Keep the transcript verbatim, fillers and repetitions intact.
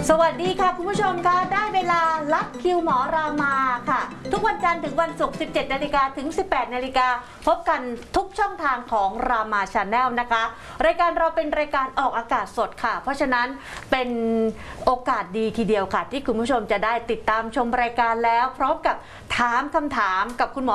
สวัสดีค่ะคุณผู้ชมค่ะได้เวลาลัดคิวหมอรามาค่ะทุกวันจันทร์ถึงวันศุกร์ สิบเจ็ดนาฬิกา ถึง สิบแปดนาฬิกา พบกันทุกช่องทางของรามาชาแนลนะคะรายการเราเป็นรายการออกอากาศสดค่ะเพราะฉะนั้นเป็นโอกาสดีทีเดียวค่ะที่คุณผู้ชมจะได้ติดตามชมรายการแล้วพร้อมกับถามคำถามกับคุณหมอ